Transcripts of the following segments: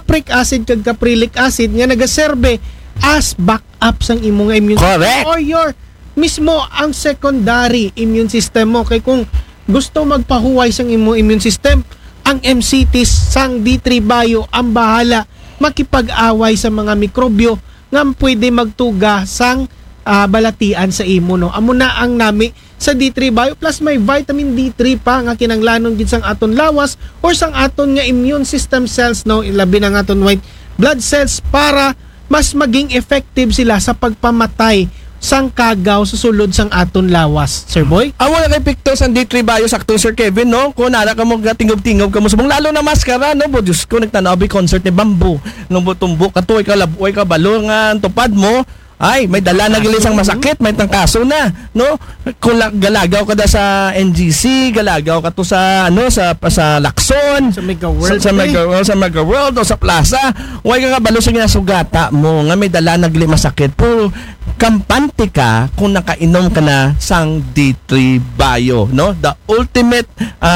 capric acid kag caprylic acid nga nagaserbe as backup sang imong immune Correct. system or your mismo ang secondary immune system mo. Kay kung gusto magpahuway sang imong immune system, ang MCTs sang D3 Bio ang bahala makipag-away sa mga mikrobyo nga pwede magtuga sang balatian sa imo, no. Amo na ang nami sa D3 Bio plus may vitamin D3 pa nga kinanglanon gid sang aton lawas or sang aton nga immune system cells, no, ilabi na nga aton white blood cells para mas maging effective sila sa pagpamatay sang kagaw sa sulod sang aton lawas, Sir Boy. Amo na kay pictures ang D3 Bio sakto Sir Kevin, no? Kung nara ka mo tingog-tingog ka mo subong lalo na maskara, no? Bo Diyos ko nagtanaw bi concert ni Bamboo. No mo tumbok ka to ka laboy ka balongan tupad mo. Ay, may dala na gilis ang masakit, may tangkaso na, no? Kung galagaw ka da sa NGC, galagaw ka to sa sa Lacson, Sa Mega World. sa Mega World o sa Plaza. Way ka balo sa ginasugata mo nga may dala na gilis masakit. Pero kampante ka kung nakainom ka na sang D3 Bio, no? The ultimate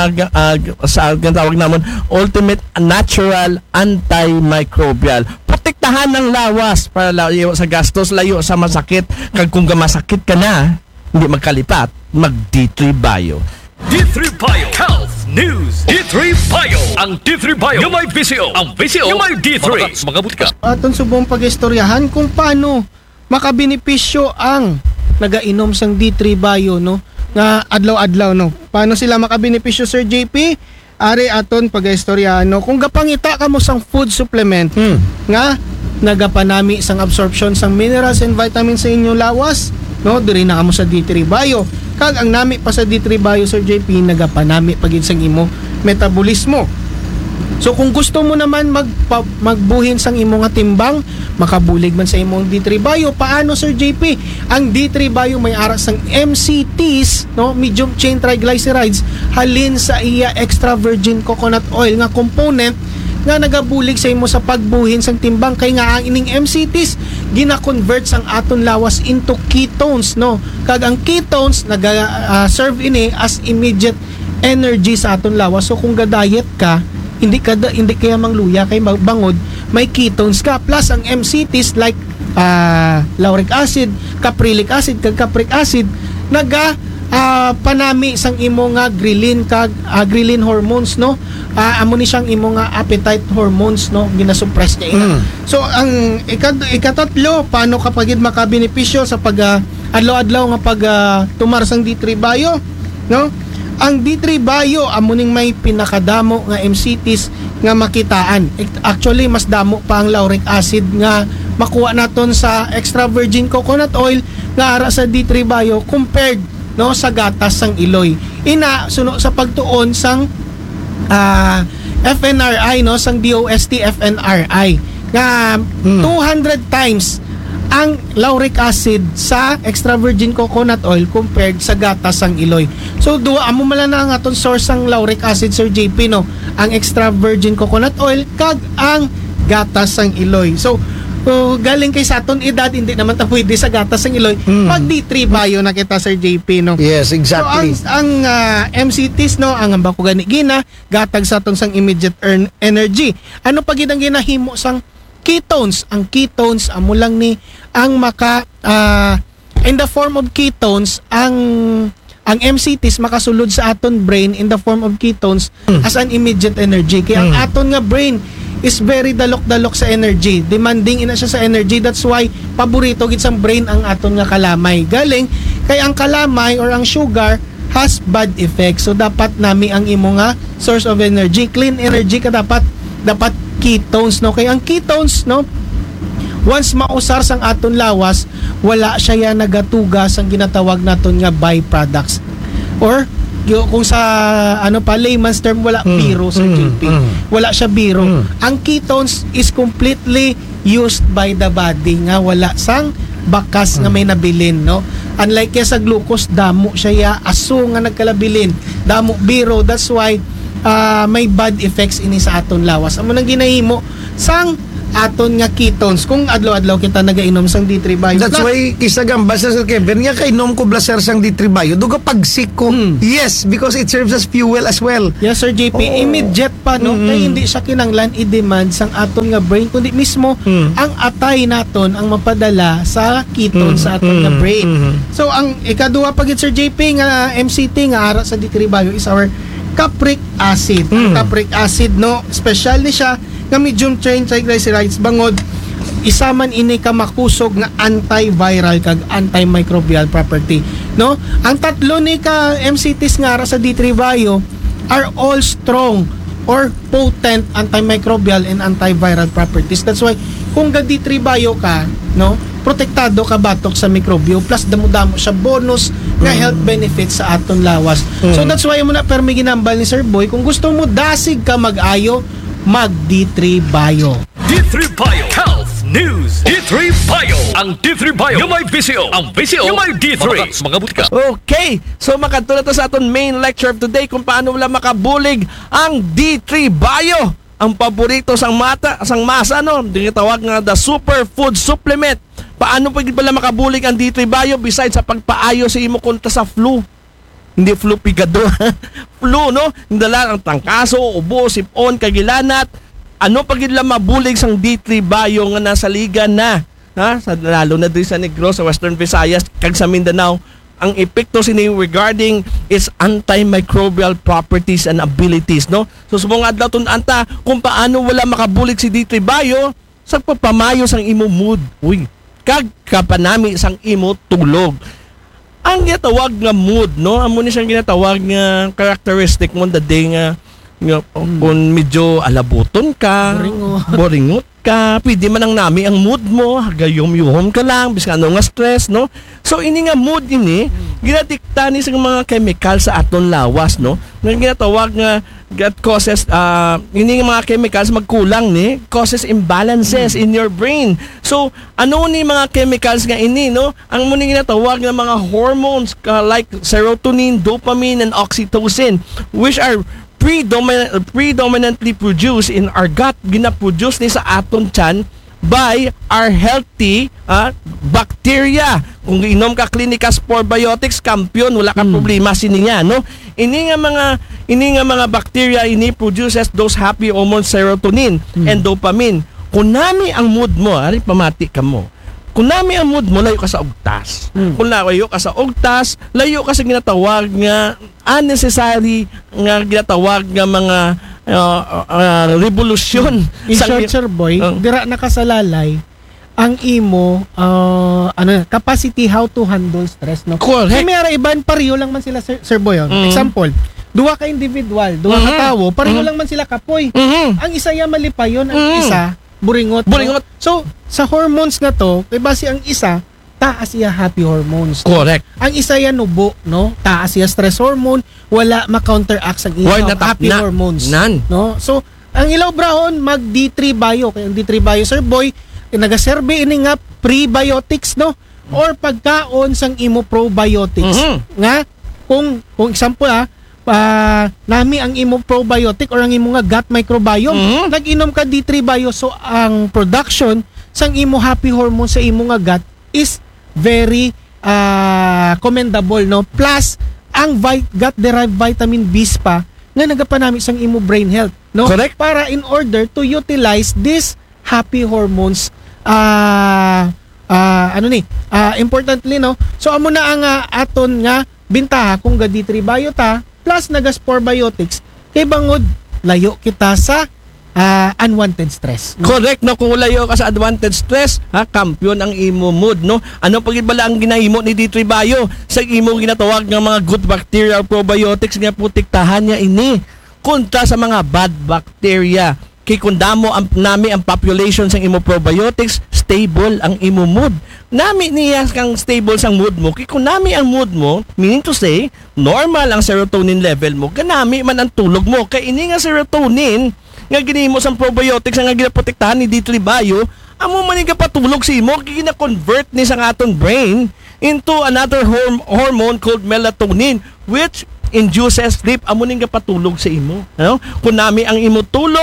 sa tawag namon ultimate natural antimicrobial. Protektahan ng lawas para layo sa gastos, layo sa masakit. Kag kung masakit ka na, hindi magkalipat, mag D3 Bio. D3 Bio Health News. D3 Bio. Ang D3 Bio yung may VCO. Ang VCO yung may D3. Mga butika. Aton subong pag-istoryahan kung paano makabenepisyo ang nagainom sang D3 Bio, no, nga adlaw-adlaw, no. Paano sila makabenepisyo, Sir JP? Ari aton pag-istoryahan, no, kung gapangita ka mo sang food supplement nga nagapanami sang absorption sang minerals and vitamins sa inyo lawas, no, diri na kamo sa D3 Bio. Kag ang nami pa sa D3 Bio, Sir JP, nagapanami pagid sang imo metabolismo. So kung gusto mo naman magbuhin sang imo nga timbang, makabulig man sa imong D3 Bio, paano, Sir JP? Ang D3 Bio may ara sang MCTs, no, medium chain triglycerides, halin sa iya extra virgin coconut oil nga component nga nagabulig sa imo sa pagbuhin sang timbang. Kay nga ang ining MCTs gina-convert sang aton lawas into ketones, no. Kag ang ketones serve ini as immediate energy sa aton lawas. So kung ga-diet ka, hindi kaya mangluya kay bangod, may ketones ka plus ang MCTs like lauric acid, caprylic acid, kag capric acid panami sang imo nga ghrelin kag ghrelin hormones, no. Amo ni siyang imo nga appetite hormones, no, ginasuppress niya ina. So ang ikatatlo, paano kapag makabenepisyo sa pag adlaw-adlaw nga pag tumar sang D3 Bio, no. Ang D3 Bio amo ning may pinakadamo nga MCTs nga makitaan. Actually mas damo pa ang lauric acid nga makuha naton sa extra virgin coconut oil nga ara sa D3 Bio compared, no, sa gatas sang iloy. Ina suno sa pagtuon sang FNRI, no, sang DOST FNRI nga 200 times ang lauric acid sa extra virgin coconut oil compared sa gatas sang iloy. So duwa amo mala na ang aton source sang lauric acid, Sir JP, no, ang extra virgin coconut oil kag ang gatas sang iloy. So galing kay sa aton edad, hindi naman ta pwede sa gatas sang iloy. Pag D3 Bio na kita, Sir JP, no. Yes, exactly. So ang MCTs, no, ang ambako gani gina gatag sa aton sang immediate energy. Ano pa gid ang ginahimo sang ketones? Ang ketones amo lang ni ang maka in the form of ketones, ang MCTs makasulod sa aton brain in the form of ketones as an immediate energy. Kaya ang aton nga brain is very dalok-dalok sa energy. Demanding ina siya sa energy. That's why paborito gid sang brain ang aton nga kalamay. Galing kay ang kalamay or ang sugar has bad effects. So dapat nami ang imo nga source of energy, clean energy ka dapat ketones, no. Kay ang ketones, no, once mausar sang aton lawas, wala siya nagatuga sang ginatawag naton nga byproducts. Or kung sa layman's term, wala biro, Sir JP. Wala siya biro. Ang ketones is completely used by the body nga wala sang bakas nga may nabilin, no. Unlike sa glucose, damo siya aso nga nagkalabilin, damo biro. That's why may bad effects ini sa aton lawas. Amo nang ginahimo sang aton nga ketones kung adlaw-adlaw kita nagainom sang D3 Bio. That's Plus, why kisagam basta Sir Kevin nga kay nom ko blaser sang D3 Bio duga pagsik ko. Yes, because it serves as fuel as well. yes Sir JP, Oo. immediate pa no, kay hindi siya kinanglan i-demand sang aton nga brain kundi mismo ang atay naton ang mapadala sa ketone sa aton nga brain. So ang ikaduha pagit Sir JP nga MCT nga ara sa D3 Bio is our capric acid. Ang capric acid no, special ni siya nga medium chain triglycerides bangod isa man ini ka makusog nga antiviral kag antimicrobial property no. Ang tatlo ni ka MCTs nga ara sa D3 Bio are all strong or potent antimicrobial and antiviral properties. That's why kung ga D3 Bio ka no, protektado ka batok sa mikrobyo plus damo-damo siya bonus nga health benefits sa aton lawas. So that's why mo na permi ginambal ni Sir Boy kung gusto mo dasig ka mag-ayo mag D3 Bio. D3 Bio Health News. D3 Bio. Ang D3 Bio yung may VCO. Ang VCO yung may D3. Mga butika. Okay, so makadto na to sa aton main lecture of today kung paano wala makabulig ang D3 Bio. Ang paborito sang masa no, tinatawag nga the superfood supplement. Paano pag pala makabulig ang D3 Bio besides sa pagpaayo sa imo kontra sa flu? Hindi flu pigado. Flu no, dala ang tangkaso, ubo, sipon, kagilanat. Ano pag ila mabulig sang D3 Bio nga nasa liga na, ha? Sa lalo na diri sa Negros, sa Western Visayas, kag sa Mindanao, ang epekto sini regarding is antimicrobial properties and abilities, no? So subong adlaw tun anta kung paano wala makabulig si D3 Bio sa pagpamayo sang imo mood. Uy, kag kapanami sang imo tulog. Ang ginatawag nga mood, no? Amo ni siyang ginatawag nga characteristic mo the day nga kung medyo alabuton ka, boringot ka, pwede man ang nami ang mood mo, gayom-yuhom ka lang, bis ano nga stress, no? So, ini nga mood ini, ginadikta ni sa mga chemical sa aton lawas, no? Nga ginatawag nga that causes, ini nga mga chemicals magkulang ni, causes imbalances in your brain. So, ano ni mga chemicals nga ini, no? Ang muna ginatawag nga mga hormones like serotonin, dopamine, and oxytocin, which are predominantly produced in our gut, ginaproduce ni sa aton tiyan by our healthy bacteria. Kung inom ka Clinicas Probiotics, kampiyon, wala ka problema sininya, no? Ini nga mga bacteria ini produces those happy hormones serotonin and dopamine. Kung nami ang mood mo, ari pamati ka mo. Kung nami ang mood mo, layo ka sa ugtas. Kung layo ka sa ugtas, layo ka sa ginatawag nga unnecessary nga ginatawag nga mga revolusyon. In short, Sir Boy, dira nakasalalay ang imo capacity how to handle stress, no? Correct. Kaya may iban pareho lang man sila Sir Boy. Example, duha ka individual, duha ka tawo, pareho lang man sila kapoy. Ang isa ya malipayon, ang isa buringot. Buringot. So, sa hormones na to, kay base ang isa taas iya happy hormones. Correct. Ang isa ya nubo, no? Taas iya stress hormone, wala ma-counteract ang Why iya happy na- hormones. Nan. No? So, ang ilaw brahon mag D3 Bio. Kaya ang D3 Bio, Sir Boy, nagasurvey ini nga prebiotics, no? Or pagkaon sang imo probiotics. Nga kung example nami ang imo probiotic or ang imo nga gut microbiome, nag-inom ka D3 Bio, so ang production sang imo happy hormone sa imo nga gut is very commendable, no? Plus ang gut derived vitamin B pa nga nagapanami sang imo brain health, no? Correct. Para in order to utilize this happy hormones importantly, no? So amo na ang aton nga bintaha kung ga D3 Bio ta plus nagas probiotics kay bangod layo kita sa unwanted stress, no? Correct, no? Kung layo ka sa unwanted stress, kampiyon ang imo mood, no? Ano pagid bala ang ginahimo ni D3 Bio sa imo ginatawag nga mga good bacteria or probiotics nga protektahan niya ini kontra sa mga bad bacteria. Kay kung damo nami ang population sang imo probiotics, stable ang imo mood. Nami niya kang stable sang mood mo. Kay kung nami ang mood mo, meaning to say, normal ang serotonin level mo, ganami man ang tulog mo. Kay ini nga serotonin nga ginimo sang probiotics nga ginaprotektahan ni D3 Bio, amo man nga patulog si imo, gina-convert ni sa aton brain into another hormone called melatonin, which induces sleep. Amo ning patulog sa imo, ano? Kung nami ang imo tulog,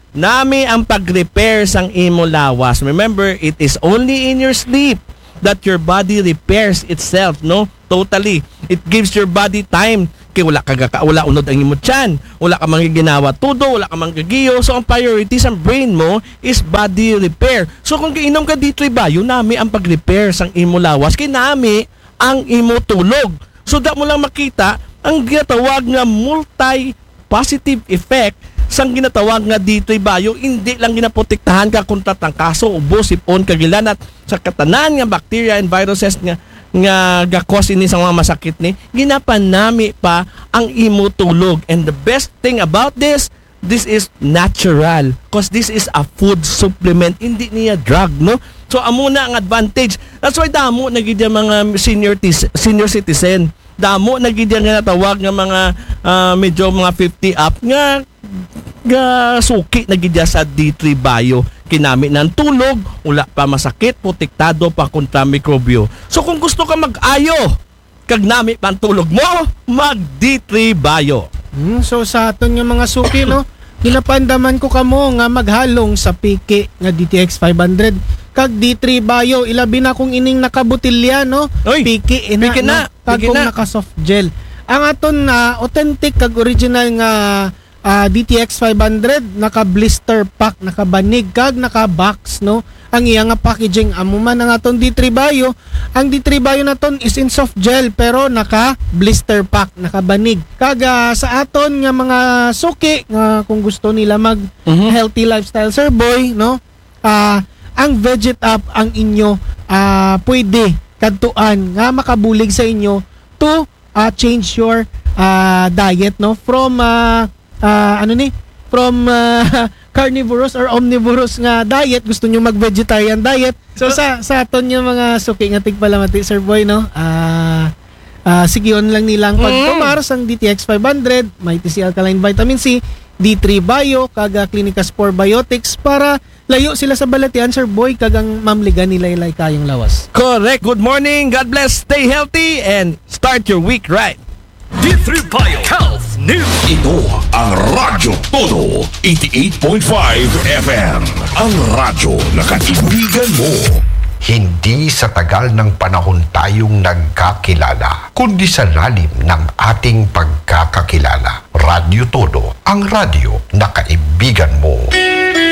nami ang pag-repair sang imo lawas. Remember, it is only in your sleep that your body repairs itself, no? Totally. It gives your body time. Kaya wala unod ang imo tiyan. Wala ka manggiginawa tudo, wala ka manggigiyo. So ang priority sa brain mo is body repair. So kung kainom ka D3 Bio, nami ang pag-repair sang imo lawas, kay nami ang imo tulog. So da mo lang makita ang ginatawag nga multi-positive effect sang ginatawag nga D3 Bio. Hindi lang ginaprotektahan ka kontra tangkaso, ubo, sipon, kagilan at sa katanan nga bacteria and viruses nga gakos ini sa mga masakit ni, ginapanami pa ang imo tulog. And the best thing about this is natural, cause this is a food supplement, hindi niya drug, no? So amo na ang advantage. That's why damo na gid mga senior citizen, damo na gid nga natawag nga mga medyo mga 50 up nga suki na gid sa D3 Bio. Kinami ng tulog, wala pa masakit, protektado pa kontra mikrobyo. So kung gusto ka mag-ayo, kag nami pa ang tulog mo, mag D3 Bio. So sa aton nga mga suki, no, ginapandaman ko kamo nga maghalong sa piki nga DTX 500 kag D3 Bio, ilabi na kung ining nakabutilya, no? Oy, piki piki na, kag piki kung na. naka soft gel. Ang aton na authentic kag original nga DTX 500 naka blister pack, naka banig kag naka box, no? Ang iya nga packaging amo man ang aton D3 Bio. Ang D3 Bio naton is in soft gel pero naka blister pack, naka banig. Kag sa aton nga mga suki nga kung gusto nila mag healthy lifestyle, Sir Boy, no? Ang Veget Up ang inyo pwede kadtuan nga makabulig sa inyo to change your diet, no? From carnivorous or omnivorous nga diet, gusto nyo mag-vegetarian diet. So sa aton yung mga suki nga tigpalamati, Sir Boy, no? Sige on lang nilang pagtumar sang DTX 500, may TC Alkaline Vitamin C, D3 Bio, kaga Clinica Spore Biotics para layo sila sa balatian, Sir Boy, kagang mamligan nila ilay kayong lawas. Correct. Good morning. God bless. Stay healthy and start your week right. D3 Bio Health News. Ito ang Radyo Todo 88.5 FM. Ang radyo na kaibigan mo. Hindi sa tagal ng panahon tayong nagkakilala, kundi sa lalim ng ating pagkakakilala. Radyo Todo, ang radyo na kaibigan mo.